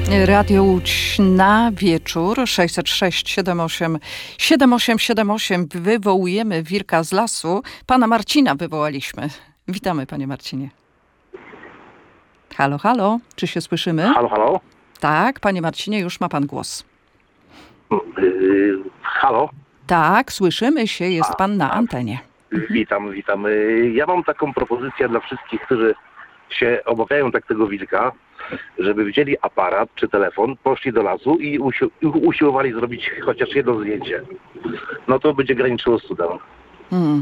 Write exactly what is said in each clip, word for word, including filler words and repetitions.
Radio Łódź na wieczór sześćset sześć siedem osiem siedem osiem siedem osiem. Wywołujemy wilka z lasu. Pana Marcina wywołaliśmy. Witamy, panie Marcinie. Halo, halo. Czy się słyszymy? Halo, halo. Tak, panie Marcinie, już ma pan głos. Yy, halo. Tak, słyszymy się. Jest pan na antenie. Witam, witam. Yy, Ja mam taką propozycję dla wszystkich, którzy się obawiają tak tego wilka, żeby wzięli aparat czy telefon, poszli do lasu i usi- usiłowali zrobić chociaż jedno zdjęcie. No to będzie graniczyło z cudem. Hmm.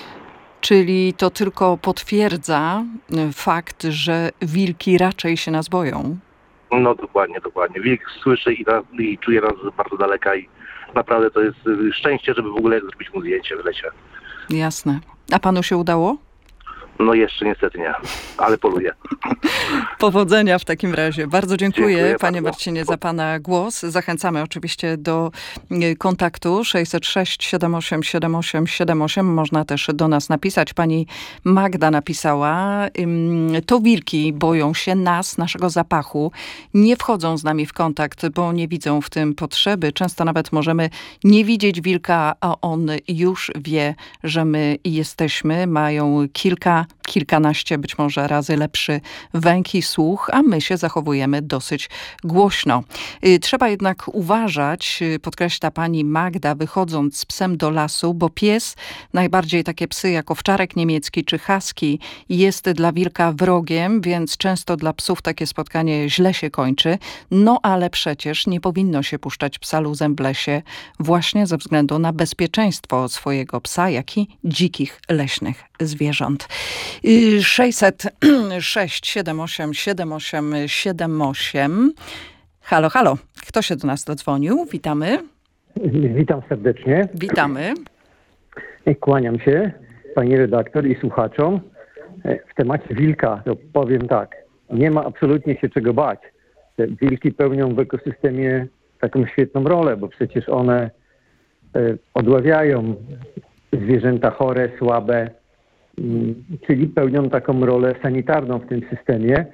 Czyli to tylko potwierdza y, fakt, że wilki raczej się nas boją. No dokładnie, dokładnie. Wilk słyszy i, nas, i czuje nas z bardzo daleka i naprawdę to jest y, szczęście, żeby w ogóle zrobić mu zdjęcie w lesie. Jasne. A panu się udało? No jeszcze niestety nie, ale poluję. Powodzenia w takim razie. Bardzo dziękuję, Dziękuję panie bardzo. Marcinie, za pana głos. Zachęcamy oczywiście do y, kontaktu sześćset sześć siedem osiem siedem osiem siedem osiem. Można też do nas napisać. Pani Magda napisała, ym, to wilki boją się nas, naszego zapachu. Nie wchodzą z nami w kontakt, bo nie widzą w tym potrzeby. Często nawet możemy nie widzieć wilka, a on już wie, że my jesteśmy. Mają kilka, kilkanaście być może razy lepszy węch i słuch, a my się zachowujemy dosyć głośno. Y, Trzeba jednak uważać, y, podkreśla pani Magda, wychodząc z psem do lasu, bo pies, najbardziej takie psy jak owczarek niemiecki czy husky, jest dla wilka wrogiem, więc często dla psów takie spotkanie źle się kończy. No ale przecież nie powinno się puszczać psa luzem w lesie właśnie ze względu na bezpieczeństwo swojego psa, jak i dzikich leśnych zwierząt. Y, sześćset sześć siedem osiem siedem osiem siedem osiem. Halo, halo. Kto się do nas dodzwonił? Witamy. Witam serdecznie. Witamy. Kłaniam się pani redaktor i słuchaczom. W temacie wilka to powiem tak. Nie ma absolutnie się czego bać. Te wilki pełnią w ekosystemie taką świetną rolę, bo przecież one e, odławiają zwierzęta chore, słabe, m, czyli pełnią taką rolę sanitarną w tym systemie.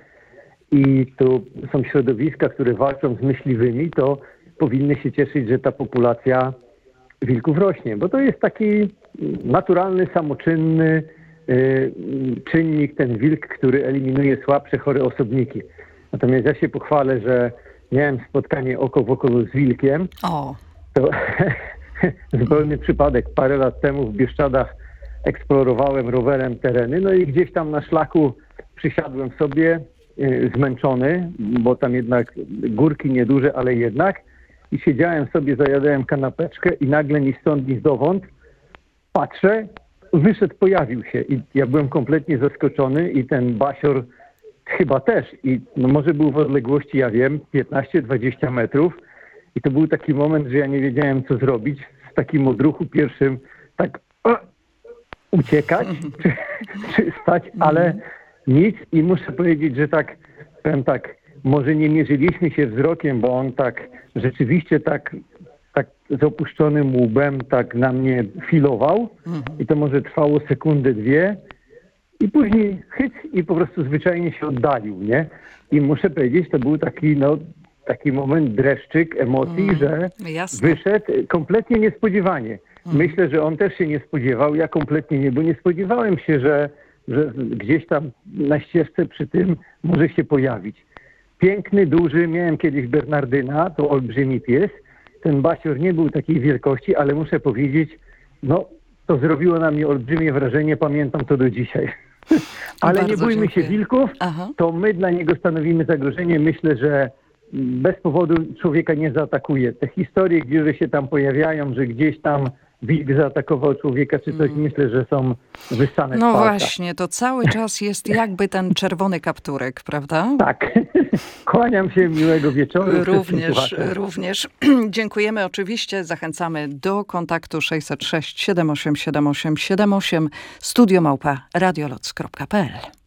I tu są środowiska, które walczą z myśliwymi, to powinny się cieszyć, że ta populacja wilków rośnie, bo to jest taki naturalny, samoczynny y, czynnik, ten wilk, który eliminuje słabsze, chore osobniki. Natomiast ja się pochwalę, że miałem spotkanie oko w oko z wilkiem. O. To zupełny przypadek. Parę lat temu w Bieszczadach eksplorowałem rowerem tereny, no i gdzieś tam na szlaku przysiadłem sobie, zmęczony, bo tam jednak górki nieduże, ale jednak. I siedziałem sobie, zajadałem kanapeczkę i nagle ni stąd, ni zowąd patrzę, wyszedł, pojawił się. I ja byłem kompletnie zaskoczony i ten basior chyba też. I no może był w odległości, ja wiem, piętnaście dwadzieścia metrów. I to był taki moment, że ja nie wiedziałem, co zrobić. Z takim odruchu pierwszym tak o, uciekać, czy, czy stać, ale nic. I muszę powiedzieć, że tak, powiem tak, może nie mierzyliśmy się wzrokiem, bo on tak rzeczywiście tak, tak z opuszczonym łbem tak na mnie filował i to może trwało sekundę, dwie i później chyc i po prostu zwyczajnie się oddalił, nie? I muszę powiedzieć, to był taki, no, taki moment dreszczyk emocji, mm, że jasne. Wyszedł kompletnie niespodziewanie. Mm. Myślę, że on też się nie spodziewał, ja kompletnie nie, bo nie spodziewałem się, że że gdzieś tam na ścieżce przy tym może się pojawić. Piękny, duży, miałem kiedyś Bernardyna, to olbrzymi pies. Ten basior nie był takiej wielkości, ale muszę powiedzieć, no to zrobiło na mnie olbrzymie wrażenie, pamiętam to do dzisiaj. Ale Bardzo nie bójmy dziękuję. się wilków, Aha. to my dla niego stanowimy zagrożenie. Myślę, że bez powodu człowieka nie zaatakuje. Te historie, gdzie się tam pojawiają, że gdzieś tam wilk zaatakował człowieka czy coś, mm. myślę, że są wyssane z No palca. właśnie, to cały czas jest jakby ten czerwony kapturek, prawda? Tak. Kłaniam się, miłego wieczoru. Również, również. Dziękujemy oczywiście. Zachęcamy do kontaktu sześćset sześć siedem osiem siedem osiem siedem osiem studio małpa radioloc kropka p l.